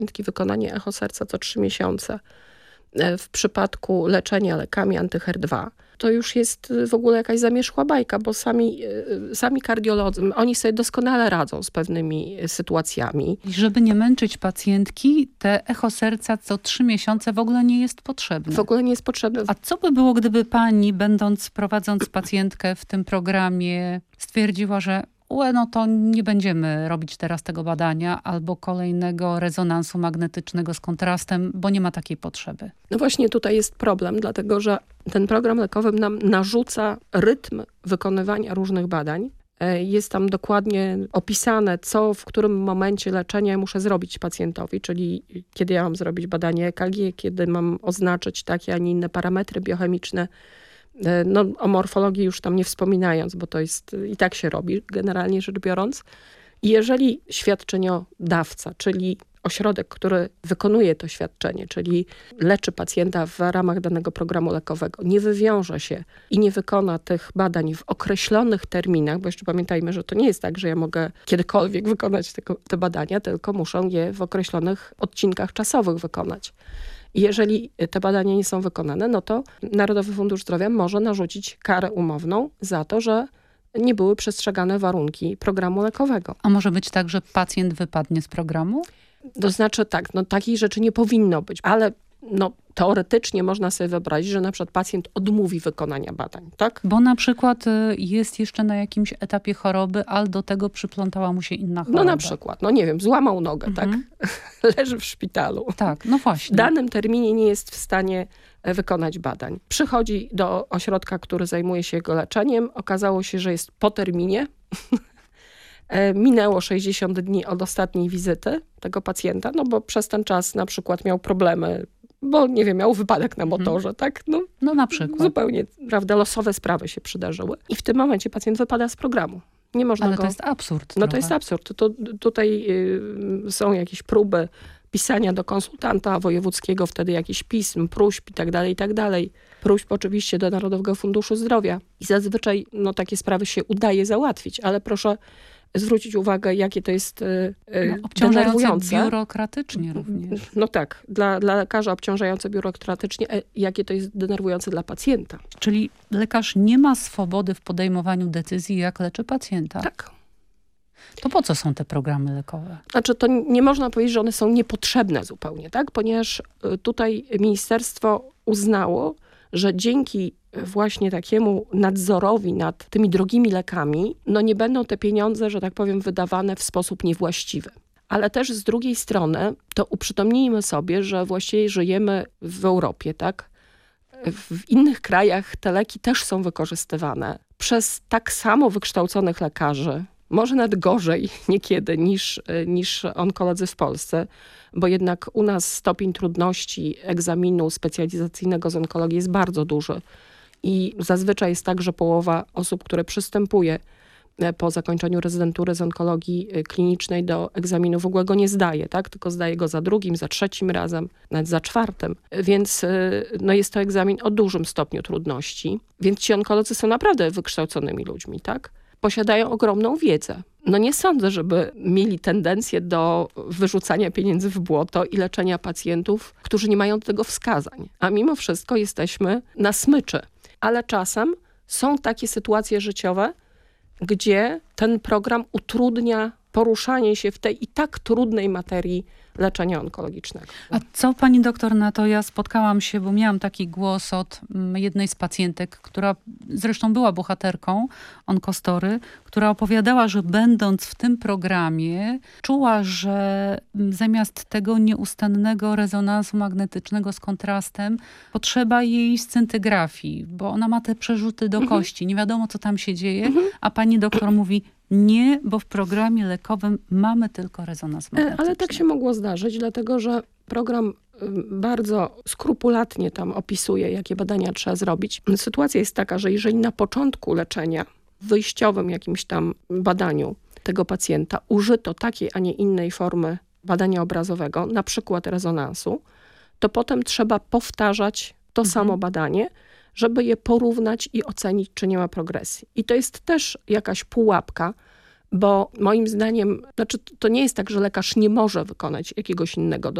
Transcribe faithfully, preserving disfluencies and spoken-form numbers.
wykonanie echo serca co trzy miesiące. W przypadku leczenia lekami anty H E R dwa to już jest w ogóle jakaś zamierzchła bajka, bo sami, sami kardiolodzy, oni sobie doskonale radzą z pewnymi sytuacjami. I żeby nie męczyć pacjentki, te echo serca co trzy miesiące w ogóle nie jest potrzebne. W ogóle nie jest potrzebne. A co by było, gdyby pani, będąc, prowadząc pacjentkę w tym programie, stwierdziła, że Ue, no to nie będziemy robić teraz tego badania albo kolejnego rezonansu magnetycznego z kontrastem, bo nie ma takiej potrzeby. No właśnie tutaj jest problem, dlatego że ten program lekowy nam narzuca rytm wykonywania różnych badań. Jest tam dokładnie opisane, co w którym momencie leczenia muszę zrobić pacjentowi, czyli kiedy ja mam zrobić badanie E K G, kiedy mam oznaczyć takie, a nie inne parametry biochemiczne. No, o morfologii już tam nie wspominając, bo to jest i tak się robi, generalnie rzecz biorąc. I jeżeli świadczeniodawca, czyli ośrodek, który wykonuje to świadczenie, czyli leczy pacjenta w ramach danego programu lekowego, nie wywiąże się i nie wykona tych badań w określonych terminach, bo jeszcze pamiętajmy, że to nie jest tak, że ja mogę kiedykolwiek wykonać te, te badania, tylko muszę je w określonych odcinkach czasowych wykonać. I jeżeli te badania nie są wykonane, no to Narodowy Fundusz Zdrowia może narzucić karę umowną za to, że nie były przestrzegane warunki programu lekowego. A może być tak, że pacjent wypadnie z programu? To znaczy tak, no takich rzeczy nie powinno być, ale no teoretycznie można sobie wyobrazić, że na przykład pacjent odmówi wykonania badań, tak? Bo na przykład jest jeszcze na jakimś etapie choroby, ale do tego przyplątała mu się inna choroba. No na przykład, no nie wiem, złamał nogę, mhm. tak? Leży w szpitalu. Tak, no właśnie. W danym terminie nie jest w stanie wykonać badań. Przychodzi do ośrodka, który zajmuje się jego leczeniem. Okazało się, że jest po terminie. Minęło sześćdziesiąt dni od ostatniej wizyty tego pacjenta, no bo przez ten czas na przykład miał problemy, bo nie wiem, miał wypadek na motorze, hmm. tak? No, no na przykład. Zupełnie, prawda, losowe sprawy się przydarzyły. I w tym momencie pacjent wypada z programu. Nie można Ale go... to jest absurd. No trochę. to jest absurd. To, tutaj y, są jakieś próby pisania do konsultanta wojewódzkiego, wtedy jakichś pism, próśb i tak dalej, i tak dalej. Próśb oczywiście do Narodowego Funduszu Zdrowia. I zazwyczaj no, takie sprawy się udaje załatwić, ale proszę zwrócić uwagę, jakie to jest y, no, obciążające denerwujące. biurokratycznie również. No tak, dla, dla lekarza obciążające biurokratycznie, jakie to jest denerwujące dla pacjenta. Czyli lekarz nie ma swobody w podejmowaniu decyzji, jak leczy pacjenta. Tak. To po co są te programy lekowe? Znaczy, to nie można powiedzieć, że one są niepotrzebne zupełnie, tak? Ponieważ tutaj ministerstwo uznało, że dzięki właśnie takiemu nadzorowi nad tymi drogimi lekami, no nie będą te pieniądze, że tak powiem, wydawane w sposób niewłaściwy. Ale też z drugiej strony, to uprzytomnijmy sobie, że właściwie żyjemy w Europie, tak? W innych krajach te leki też są wykorzystywane przez tak samo wykształconych lekarzy, może nawet gorzej niekiedy niż, niż onkolodzy w Polsce, bo jednak u nas stopień trudności egzaminu specjalizacyjnego z onkologii jest bardzo duży. I zazwyczaj jest tak, że połowa osób, które przystępuje po zakończeniu rezydentury z onkologii klinicznej do egzaminu w ogóle go nie zdaje, tak? Tylko zdaje go za drugim, za trzecim razem, nawet za czwartym. Więc no jest to egzamin o dużym stopniu trudności. Więc ci onkolodzy są naprawdę wykształconymi ludźmi, tak? Posiadają ogromną wiedzę. No nie sądzę, żeby mieli tendencję do wyrzucania pieniędzy w błoto i leczenia pacjentów, którzy nie mają do tego wskazań. A mimo wszystko jesteśmy na smyczy. Ale czasem są takie sytuacje życiowe, gdzie ten program utrudnia poruszanie się w tej i tak trudnej materii leczenia onkologicznego. A co pani doktor na to? Ja spotkałam się, bo miałam taki głos od jednej z pacjentek, która zresztą była bohaterką Onkostory, która opowiadała, że będąc w tym programie czuła, że zamiast tego nieustannego rezonansu magnetycznego z kontrastem potrzeba jej scintygrafii, bo ona ma te przerzuty do mhm. kości. Nie wiadomo, co tam się dzieje, mhm. a pani doktor mówi: nie, bo w programie lekowym mamy tylko rezonans magnetyczny. Ale tak się mogło zdarzyć, dlatego że program bardzo skrupulatnie tam opisuje, jakie badania trzeba zrobić. Sytuacja jest taka, że jeżeli na początku leczenia, w wyjściowym jakimś tam badaniu tego pacjenta użyto takiej, a nie innej formy badania obrazowego, na przykład rezonansu, to potem trzeba powtarzać to mhm. samo badanie, żeby je porównać i ocenić, czy nie ma progresji. I to jest też jakaś pułapka, bo moim zdaniem, znaczy to nie jest tak, że lekarz nie może wykonać jakiegoś innego